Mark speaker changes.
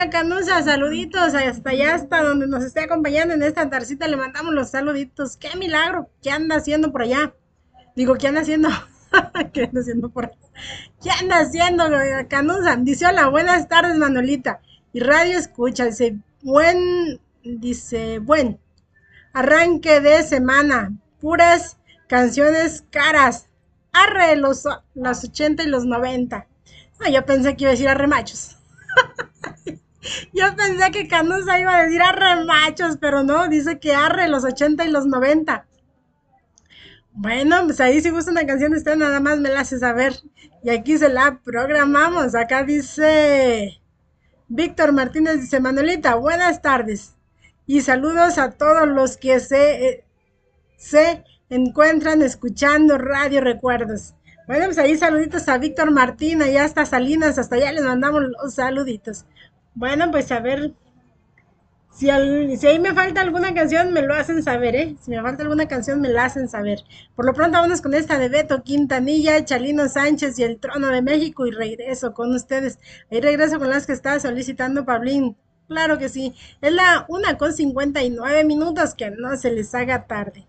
Speaker 1: Canusa, saluditos hasta allá, hasta donde nos esté acompañando en esta tardecita, le mandamos los saluditos. ¡Qué milagro! ¿Qué anda haciendo por allá? Digo, ¿qué anda haciendo? ¿Qué anda haciendo por allá? ¿Qué anda haciendo, Canusa? Dice, hola, buenas tardes, Manolita. Y radio escucha, dice, buen arranque de semana, puras canciones caras. Arre los 80 y los 90. No, yo pensé que iba a decir arre machos. Yo pensé que Canusa iba a decir arre machos, pero no, dice que arre los 80 y los 90. Bueno, pues ahí si gusta una canción de usted nada más me la hace saber. Y aquí se la programamos. Acá dice Víctor Martínez, dice Manuelita, buenas tardes. Y saludos a todos los que se encuentran escuchando Radio Recuerdos. Bueno, pues ahí saluditos a Víctor Martín, allá hasta Salinas, hasta allá les mandamos los saluditos. Bueno, pues a ver, si ahí me falta alguna canción, me lo hacen saber, ¿eh? Si me falta alguna canción, me la hacen saber. Por lo pronto, vamos con esta de Beto Quintanilla, Chalino Sánchez y el Trono de México y regreso con ustedes. Ahí regreso con las que estaba solicitando Pablín. Claro que sí. Es la 1:59 que no se les haga tarde.